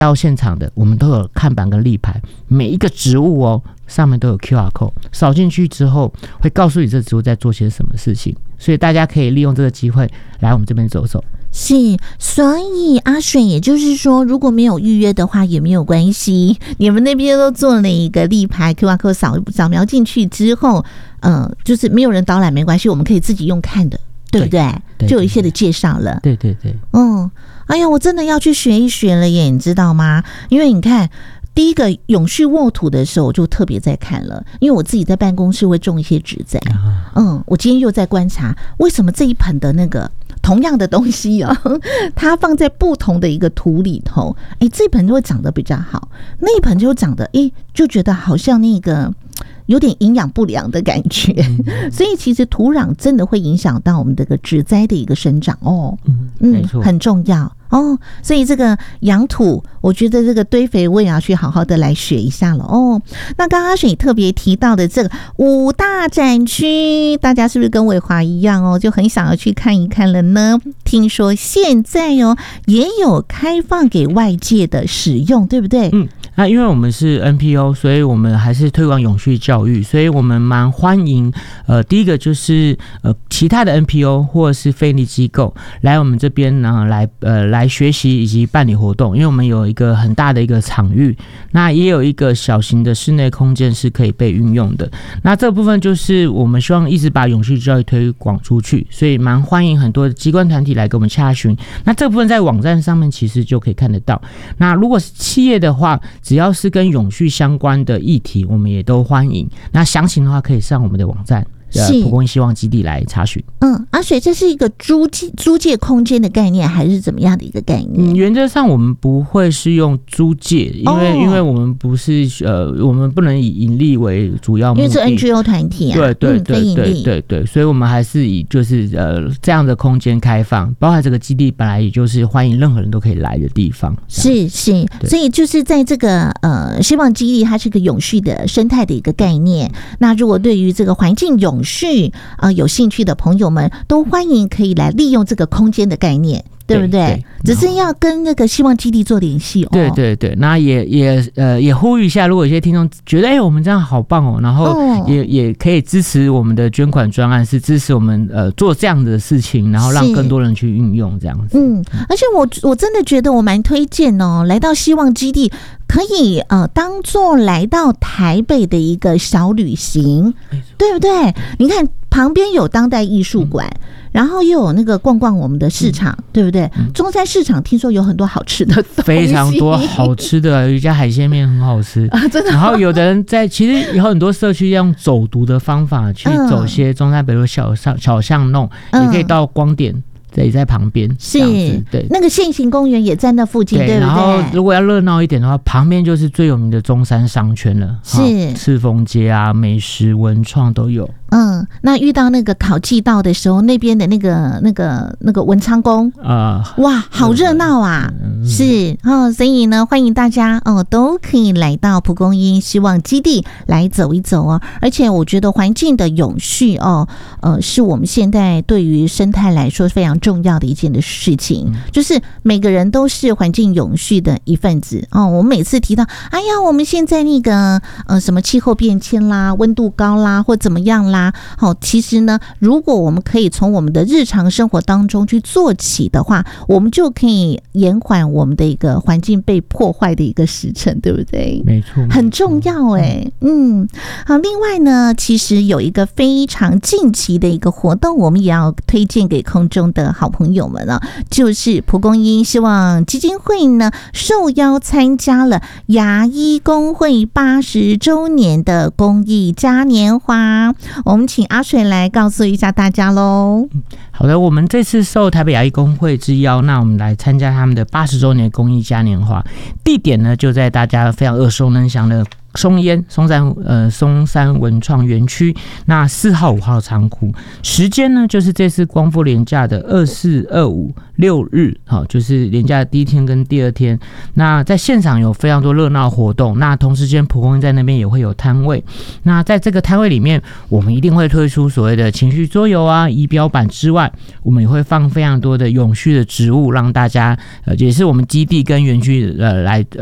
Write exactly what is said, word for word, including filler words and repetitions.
到现场的，我们都有看板跟立牌，每一个植物哦上面都有 Q R code， 扫进去之后会告诉你这植物在做些什么事情，所以大家可以利用这个机会来我们这边走走。 是，所以阿水也就是说，如果没有预约的话也没有关系，你们那边都做了一个立牌 Q R code 扫扫描进去之后，呃，就是没有人导览没关系，我们可以自己用看的，对不对？对对对，就有一些的介绍了。 对对对， 嗯，哎呀，我真的要去学一学了耶，你知道吗？因为你看。第一个永续沃土的时候，我就特别在看了，因为我自己在办公室会种一些植栽。嗯，我今天又在观察，为什么这一盆的那个同样的东西啊，它放在不同的一个土里头，哎，这盆就会长得比较好，那一盆就长得，哎，就觉得好像那个有点营养不良的感觉。嗯、所以其实土壤真的会影响到我们这个植栽的一个生长哦。 嗯，没错， 很重要。哦，所以这个养土，我觉得这个堆肥我也要去好好的来学一下了哦。那刚刚阿水特别提到的这个五大展区，大家是不是跟伟华一样哦，就很想要去看一看了呢？听说现在哦也有开放给外界的使用，对不对？ 嗯。那因为我们是 N P O， 所以我们还是推广永续教育，所以我们蛮欢迎呃，第一个就是呃其他的 N P O 或者是非利机构来我们这边呢来呃来学习以及办理活动，因为我们有一个很大的一个场域，那也有一个小型的室内空间是可以被运用的。那这部分就是我们希望一直把永续教育推广出去，所以蛮欢迎很多的机关团体来跟我们洽询。那这部分在网站上面其实就可以看得到。那如果是企业的话，只要是跟永续相关的议题，我们也都欢迎。那详情的话，可以上我们的网站。蒲公英希望基地来查询。 嗯，阿水，这是一个租借租借空间的概念，还是怎么样的一个概念？ 嗯，原则上我们不会是用租借，因为、哦、因为我们不是呃，我们不能以盈利为主要目的， 因为是 N G O 团体啊， 对对对对对 对, 对，所以我们还是以就是呃这样的空间开放，包括这个基地本来也就是欢迎任何人都可以来的地方。 是是，所以就是在这个呃希望基地，它是个永续的生态的一个概念。那如果对于这个环境永续呃有兴趣的朋友们，都欢迎可以来利用这个空间的概念，对不对？对，只是要跟那个希望基地做联系哦。 对对对，那也也呃也呼吁一下，如果有些听众觉得哎、欸、我们这样好棒哦，然后也、哦、也可以支持我们的捐款专案，是支持我们呃做这样的事情，然后让更多人去运用这样子。 嗯，而且我我真的觉得我蛮推荐哦，来到希望基地可以呃当做来到台北的一个小旅行，对不对？你看旁边有当代艺术馆。嗯，然后又有那个逛逛我们的市场，嗯、对不对？嗯、中山市场听说有很多好吃的东西， 非常多好吃的，有一家海鲜面很好吃啊，真的。然后有的人在，其实有很多社区用走读的方法去走些中山北路小巷小巷弄，嗯、也可以到光点。也在旁边， 是， 对， 那个现行公园也在那附近， 对, 对不对？ 然后如果要热闹一点的话，旁边就是最有名的中山商圈了，是赤峰街啊，美食文创都有。 嗯，那遇到那个考季道的时候，那边的那个那个那个文昌宫啊、呃，哇，好热闹啊！嗯、是哦，所以呢，欢迎大家哦，都可以来到蒲公英希望基地来走一走哦。而且我觉得环境的永续哦，呃，是我们现在对于生态来说非常重要的一件的事情，嗯、就是每个人都是环境永续的一份子哦。我们每次提到，哎呀，我们现在那个呃什么气候变迁啦，温度高啦，或怎么样啦。好，其实呢，如果我们可以从我们的日常生活当中去做起的话，我们就可以延缓我们的一个环境被破坏的一个时程，对不对？ 没错， 很重要哎。嗯，好，另外呢，其实有一个非常近期的一个活动，我们也要推荐给空中的好朋友们啊，就是蒲公英希望基金会呢受邀参加了牙医工会八十周年的公益嘉年华。我们请阿水来告诉一下大家喽。 好的，我们这次受台北牙医工会之邀，那我们来参加他们的八十周年公益嘉年华，地点呢就在大家非常耳熟能详的松烟松山呃松山文创园区，那四号五号仓库，时间呢就是这次光复连假的二四二五六日，好，就是连假的第一天跟第二天。那在现场有非常多热闹活动，那同时间蒲公英在那边也会有摊位。那在这个摊位里面，我们一定会推出所谓的情绪桌游啊、仪表板之外，我们也会放非常多的永续的植物，让大家呃也是我们基地跟园区呃来。